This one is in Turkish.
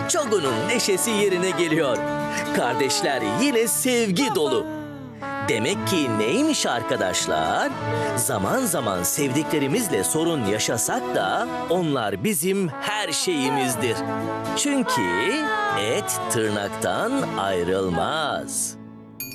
Çogun'un neşesi yerine geliyor. Kardeşler yine sevgi dolu. Demek ki neymiş arkadaşlar? Zaman zaman sevdiklerimizle sorun yaşasak da onlar bizim her şeyimizdir. Çünkü et tırnaktan ayrılmaz.